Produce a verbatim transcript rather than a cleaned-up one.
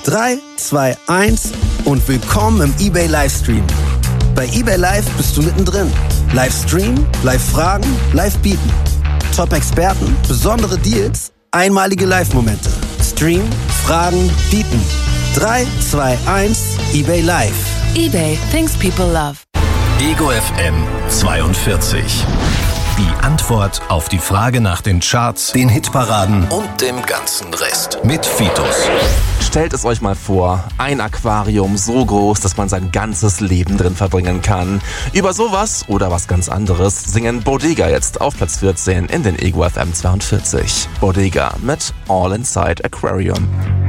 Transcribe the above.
drei, zwei, eins und willkommen im eBay Livestream. Bei eBay Live bist du mittendrin. Live streamen, live fragen, live bieten. Top-Experten, besondere Deals, einmalige Live-Momente. Stream, fragen, bieten. drei, zwei, eins, eBay Live. eBay, things people love. Ego F M zweiundvierzig. Die Antwort auf die Frage nach den Charts, den Hitparaden und dem ganzen Rest. Mit Fitus. Stellt es euch mal vor, ein Aquarium so groß, dass man sein ganzes Leben drin verbringen kann. Über sowas oder was ganz anderes singen Bodega jetzt auf Platz vierzehn in den Ego F M zweiundvierzig. Bodega mit All Inside Aquarium.